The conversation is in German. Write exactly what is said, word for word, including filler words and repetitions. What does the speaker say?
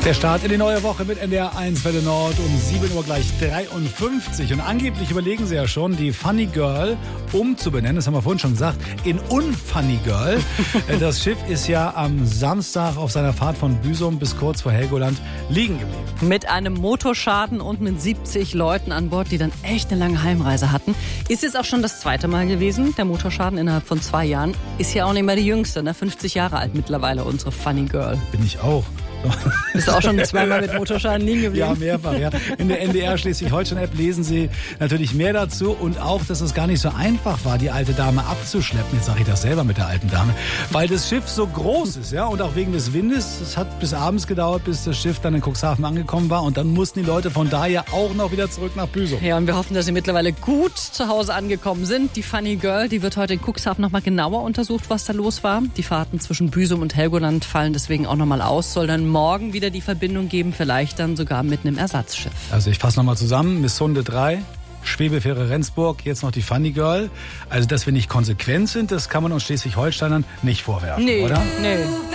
Der Start in die neue Woche mit N D R eins Welle Nord um sieben Uhr gleich dreiundfünfzig. Und angeblich überlegen sie ja schon, die Funny Girl umzubenennen, das haben wir vorhin schon gesagt, in Unfunny Girl. Das Schiff ist ja am Samstag auf seiner Fahrt von Büsum bis kurz vor Helgoland liegen geblieben. Mit einem Motorschaden und mit siebzig Leuten an Bord, die dann echt eine lange Heimreise hatten. Ist jetzt auch schon das zweite Mal gewesen, der Motorschaden innerhalb von zwei Jahren. Ist ja auch nicht mehr die jüngste, ne? fünfzig Jahre alt mittlerweile, unsere Funny Girl. Bin ich auch. Bist du auch schon zweimal mit Motorschaden liegen geblieben? Ja, mehrfach, ja. In der N D R Schleswig-Holstein-App lesen Sie natürlich mehr dazu und auch, dass es gar nicht so einfach war, die alte Dame abzuschleppen. Jetzt sage ich das selber mit der alten Dame. Weil das Schiff so groß ist, ja, und auch wegen des Windes. Es hat bis abends gedauert, bis das Schiff dann in Cuxhaven angekommen war und dann mussten die Leute von daher auch noch wieder zurück nach Büsum. Ja, und wir hoffen, dass sie mittlerweile gut zu Hause angekommen sind. Die Funny Girl, die wird heute in Cuxhaven nochmal genauer untersucht, was da los war. Die Fahrten zwischen Büsum und Helgoland fallen deswegen auch nochmal aus. Soll dann morgen wieder die Verbindung geben, vielleicht dann sogar mit einem Ersatzschiff. Also ich fasse nochmal zusammen. Missunde drei, Schwebefähre Rendsburg, jetzt noch die Funny Girl. Also dass wir nicht konsequent sind, das kann man uns Schleswig-Holsteinern nicht vorwerfen, nee, oder? Nee.